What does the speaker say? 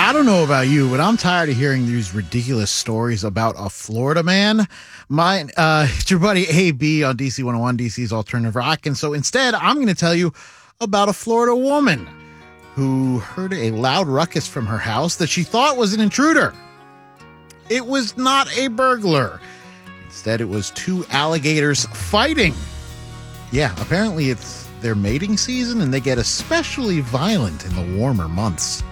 I don't know about you, but I'm tired of hearing these ridiculous stories about a Florida man. It's your buddy AB on DC 101, DC's Alternative Rock. And so instead, I'm going to tell you about a Florida woman who heard a loud ruckus from her house that she thought was an intruder. It was not a burglar. Instead, it was two alligators fighting. Yeah, apparently it's their mating season and they get especially violent in the warmer months.